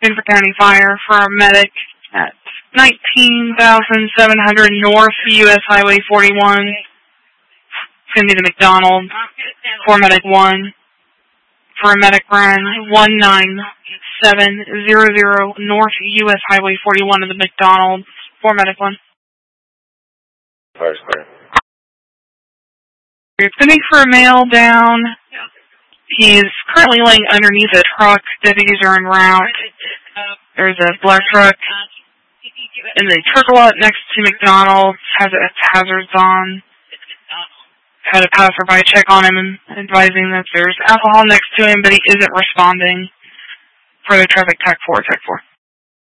Beaufort County Fire for a medic at 19,700 North US Highway 41. It's going to be the McDonald for medic 1. For a medic run 19700 North US Highway 41 of the McDonald for medic 1. Fire's clear. You're sending for a male down. He's currently laying underneath a truck. Deputies are en route. There's a black truck in the truck lot next to McDonald's. Has its hazards on. Had a passerby check on him, advising that there's alcohol next to him, but he isn't responding. Further traffic, TAC 4, TAC 4.